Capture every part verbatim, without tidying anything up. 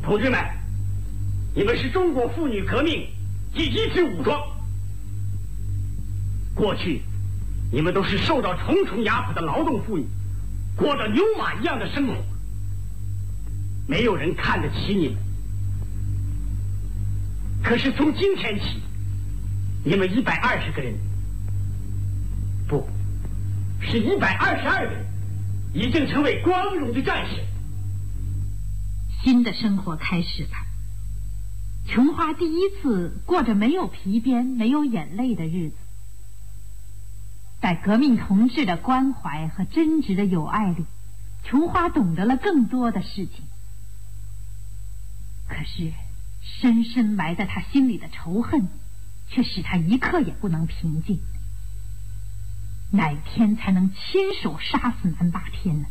同志们，你们是中国妇女革命第一支武装。过去，你们都是受到重重压迫的劳动妇女，过着牛马一样的生活，没有人看得起你们。可是从今天起，你们一百二十个人，不，是一百二十二个人，已经成为光荣的战士。 新的生活开始了。琼花第一次过着没有皮鞭、没有眼泪的日子，在革命同志的关怀和真挚的友爱里，琼花懂得了更多的事情。可是，深深埋在他心里的仇恨，却使他一刻也不能平静。哪天才能亲手杀死南霸天呢？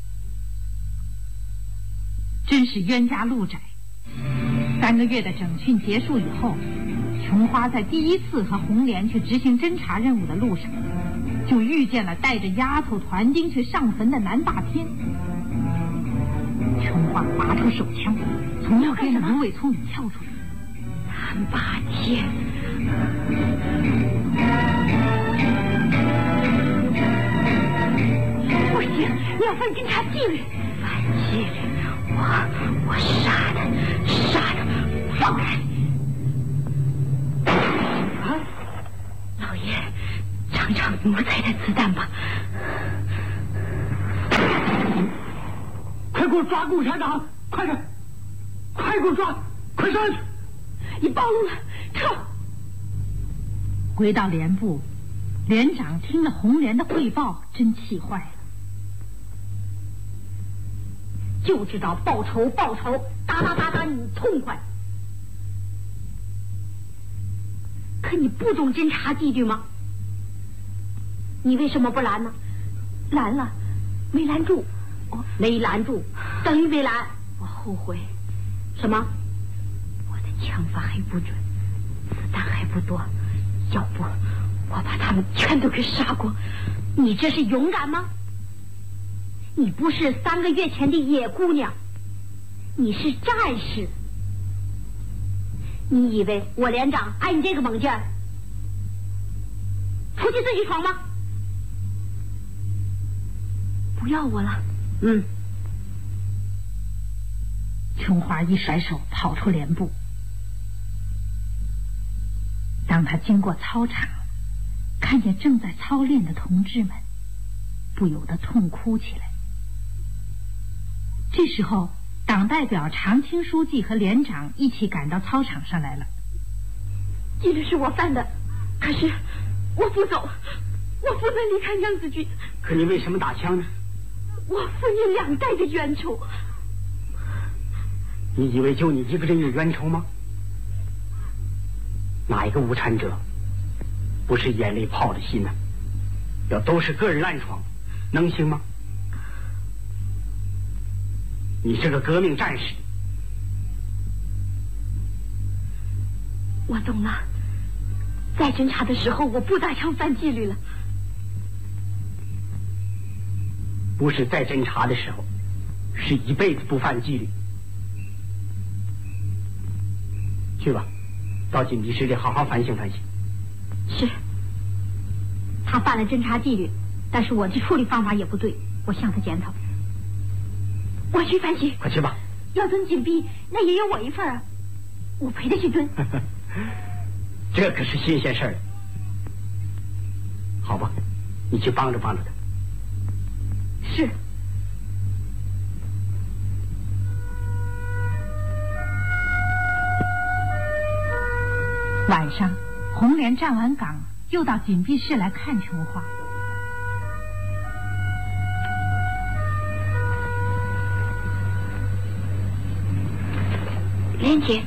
真是冤家路窄。三个月的整训结束以后，琼花在第一次和红莲去执行侦察任务的路上，就遇见了带着丫头团丁去上坟的南霸天。琼花拔出手枪，从右边的芦苇丛里跳出来。 南霸天，不行，你要犯侦察纪律，犯纪律，我我杀他，杀他，放开！啊，老爷，尝尝奴才的子弹吧。 快给我抓共产党！快点，快给我抓！快上去！ 你暴露了，撤！ 回到连部，连长听了红莲的汇报，真气坏了。 就知道报仇报仇，打打打打你痛快。可你不懂侦察纪律吗？你为什么不拦呢？拦了，没拦住。哦，没拦住，等于没拦。我后悔。什么？我的枪法还不准，子弹还不多，要不我把他们全都给杀光。你这是勇敢吗？你不是三个月前的野姑娘，你是战士。你以为我连长爱你这个猛劲儿？出去自己闯吗？不要我了。嗯。 琼花一甩手跑出连部。当他经过操场，看见正在操练的同志们，不由得痛哭起来。这时候，党代表常青书记和连长一起赶到操场上来了。 纪律是我犯的，可是我不走，我不能离开娘子军。 可你为什么打枪呢？ 我负你两代的冤仇。 你以为就你一个人有冤仇吗？哪一个无产者不是眼泪泡了心呢？要都是个人烂闯，能行吗？你是个革命战士。 我懂了，在侦察的时候我不打枪犯纪律了。 不是在侦察的时候，是一辈子不犯纪律。去吧，到紧急室里好好反省反省。 是，他犯了侦察纪律，但是我的处理方法也不对，我向他检讨。我去反省。 快去吧。 要蹲紧闭，那也有我一份啊，我陪他去蹲。 这可是新鲜事儿。好吧，你去帮着帮着他。 是。 晚上，红莲站完岗，又到紧闭室来看琼花。 莲姐，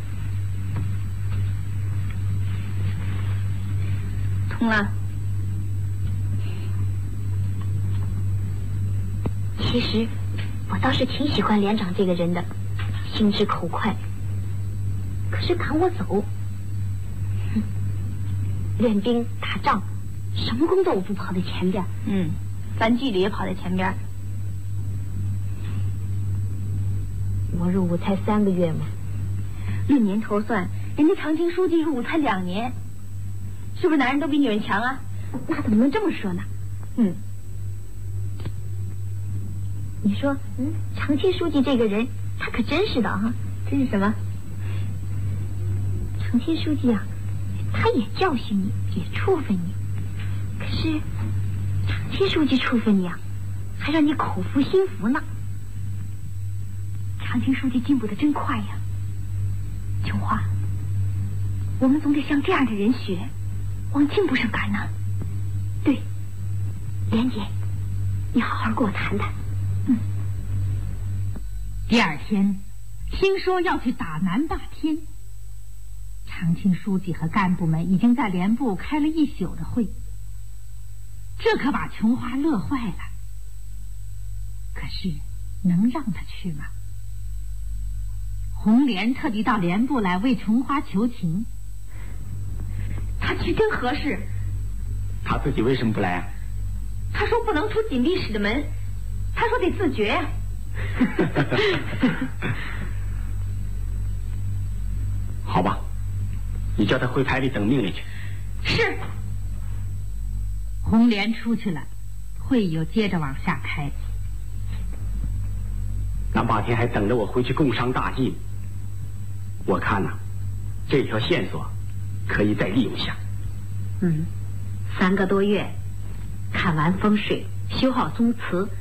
痛了。其实我倒是挺喜欢连长这个人的，心直口快。可是赶我走，哼，练兵打仗，什么工作我不跑在前边？嗯，犯纪律也跑在前边。 我入伍才三个月嘛。论年头算，人家长青书记入伍才两年，是不是男人都比女人强啊？那怎么能这么说呢？嗯，你说，嗯，长青书记这个人，他可真是的哈。真是什么？长青书记啊，他也教训你，也处分你，可是长青书记处分你啊，还让你口服心服呢。长青书记进步的真快呀，琼花，我们总得向这样的人学，往进步上赶呢。对，莲姐，你好好跟我谈谈。嗯。 第二天，听说要去打南霸天，长青书记和干部们已经在连部开了一宿的会，这可把琼花乐坏了。可是能让他去吗？红莲特地到连部来为琼花求情， 他去真合适。 他自己为什么不来啊？ 他说不能出紧闭室的门，他说得自觉呀、啊。 好吧，你叫他回排里等命令去。 是。 红莲出去了，会又接着往下开。 南霸天还等着我回去共商大计。我看呢、啊，这条线索可以再利用下。 嗯，三个多月，看完风水，修好宗祠，